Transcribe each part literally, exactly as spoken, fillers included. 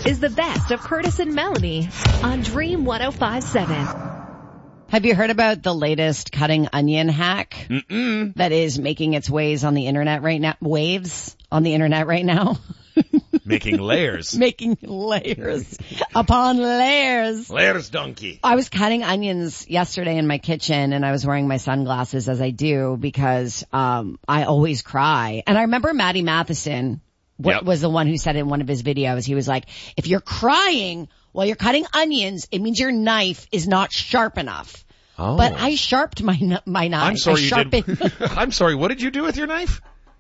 is the best of Curtis and Melanie on Dream one oh five point seven. Have you heard about the latest cutting onion hack Mm-mm. that is making its ways on the internet right now? Waves on the internet right now? Making layers. Making layers upon layers. Layers, donkey. I was cutting onions yesterday in my kitchen, and I was wearing my sunglasses as I do because um I always cry. And I remember Maddie Matheson what Yep. was the one who said in one of his videos, he was like, if you're crying while you're cutting onions, it means your knife is not sharp enough. Oh. But I sharpened my kn- my knife. I'm sorry I you sharpened did. I'm sorry, what did you do with your knife?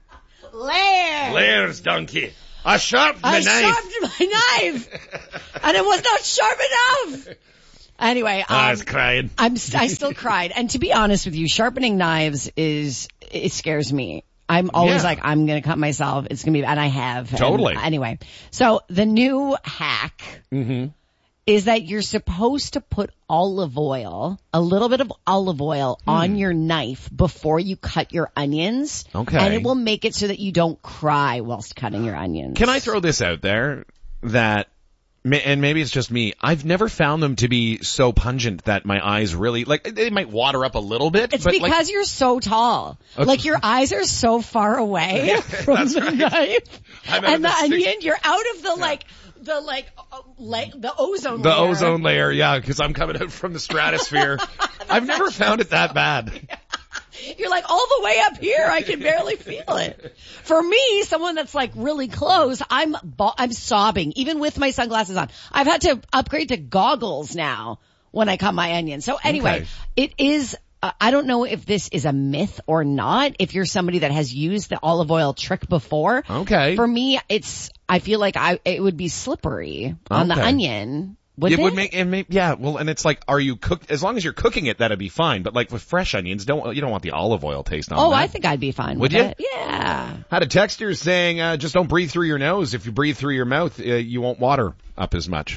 Layers. Layers, donkey. I sharpened the I knife. sharpened my knife, and it was not sharp enough. Anyway, um, I was crying. I'm I still cried. And to be honest with you, sharpening knives is it scares me. I'm always Yeah. like, I'm going to cut myself. It's going to be, and I have. And Totally. anyway, so the new hack Mm-hmm. is that you're supposed to put olive oil, a little bit of olive oil on your knife before you cut your onions. Okay. And it will make it so that you don't cry whilst cutting your onions. Can I throw this out there that, ma- and maybe it's just me, I've never found them to be so pungent that my eyes really, like, they might water up a little bit. It's but because like, you're so tall. Okay. Like your eyes are so far away Yeah, from that's the right. knife. I'm out And of the the six- onion, you're out of the like, the like, uh, la- the ozone the layer. ozone layer, yeah, because I'm coming out from the stratosphere. I've never found it that bad. You're like all the way up here. I can barely feel it. For me, someone that's like really close, I'm ba- I'm sobbing even with my sunglasses on. I've had to upgrade to goggles now when I cut my onions. So anyway, Okay. it is. Uh, I don't know if this is a myth or not. If you're somebody that has used the olive oil trick before, Okay. For me, it's. I feel like I it would be slippery on the Okay. onion. Wouldn't it would it? make, it may, yeah, well, and it's like, are you cooked, as long as you're cooking it, that'd be fine. But like with fresh onions, don't, you don't want the olive oil taste on Oh, that. I think I'd be fine Would with you? it. Yeah. Had a texter saying, uh, just don't breathe through your nose. If you breathe through your mouth, uh, you won't water up as much.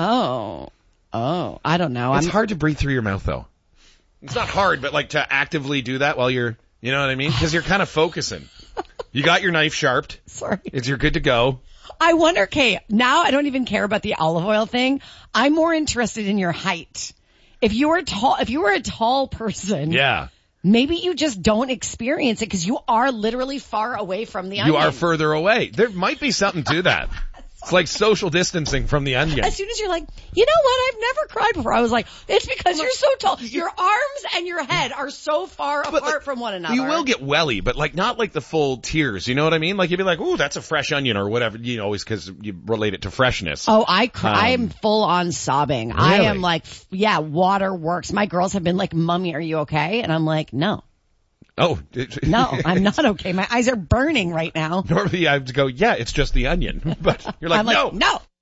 Oh. Oh. I don't know. It's I'm hard to breathe through your mouth though. It's not hard, but like to actively do that while you're, you know what I mean? Because you're kind of focusing. You got your knife sharped. sorry. It's, you're good to go. I wonder, Kay, now I don't even care about the olive oil thing. I'm more interested in your height. If you were tall, if you were a tall person, Yeah. maybe you just don't experience it because you are literally far away from the onion. You are further away. There might be something to that. It's like social distancing from the onion. As soon as you're like, you know what? I've never cried before. I was like, it's because you're so tall. Your arms and your head are so far But, apart like, from one another. You will get welly, but like not like the full tears. You know what I mean? Like you'd be like, "Ooh, that's a fresh onion," or whatever. You know, always because you relate it to freshness. Oh, I cry. Um, I am full on sobbing. I Really? am like, f- yeah, water works. My girls have been like, Mummy, are you okay? And I'm like, no, Oh, no, I'm not okay. My eyes are burning right now. Normally I have to go, yeah, it's just the onion, but you're like, I'm like, no. no.